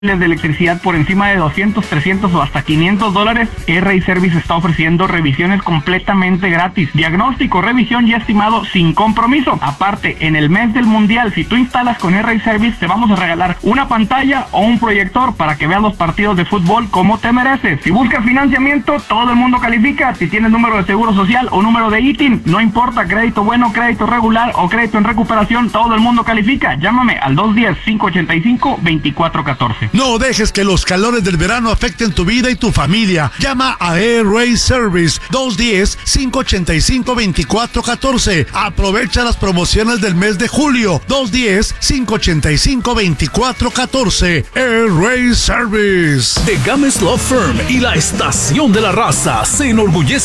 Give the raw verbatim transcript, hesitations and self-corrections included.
de electricidad por encima de doscientos, trescientos o hasta quinientos dólares, R I Service está ofreciendo revisiones completamente gratis, diagnóstico, revisión y estimado sin compromiso. Aparte, en el mes del mundial, si tú instalas con R I Service, te vamos a regalar una pantalla o un proyector para que veas los partidos de fútbol como te mereces. Si buscas financiamiento, todo el mundo califica. Si tienes número de seguro social o número de I T I N, no importa, crédito bueno, crédito regular o crédito en recuperación, todo el mundo califica. Llámame al dos uno cero, cinco ocho cinco, dos cuatro uno cuatro. No dejes que los calores del verano afecten tu vida y tu familia. Llama a Air Service dos uno cero, cinco ocho cinco, dos cuatro uno cuatro. Aprovecha las promociones del mes de julio. dos uno cero, cinco ocho cinco, dos cuatro uno cuatro. Air Service. The Gámez Law Firm y la Estación de la Raza se enorgullece